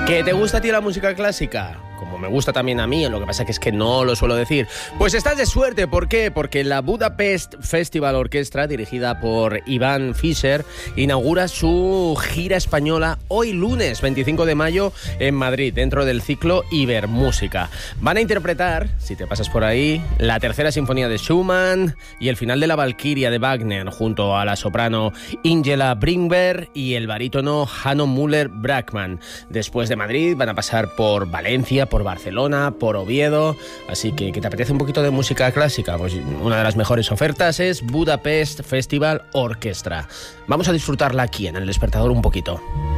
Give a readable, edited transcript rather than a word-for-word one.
¿Que te gusta a ti la música clásica? Como me gusta también a mí, lo que pasa que es que no lo suelo decir. Pues estás de suerte, ¿por qué? Porque la Budapest Festival Orchestra, dirigida por Iván Fischer, inaugura su gira española hoy lunes 25 de mayo en Madrid, dentro del ciclo Ibermúsica. Van a interpretar, si te pasas por ahí, la tercera sinfonía de Schumann y el final de la Valquiria de Wagner, junto a la soprano Ingela Bringberg y el barítono Hanno Müller-Brackmann. Después de Madrid van a pasar por Valencia, por Barcelona, por Oviedo, así que ¿te apetece un poquito de música clásica? Pues una de las mejores ofertas es Budapest Festival Orchestra. Vamos a disfrutarla aquí en El Despertador un poquito.